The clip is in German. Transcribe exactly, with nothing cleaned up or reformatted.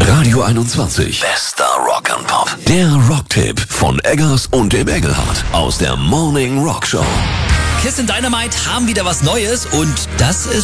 Radio einundzwanzig. Bester Rock and Pop. Der Rocktipp von Eggers und dem Engelhardt aus der Morning Rock Show. Kiss and Dynamite haben wieder was Neues und das ist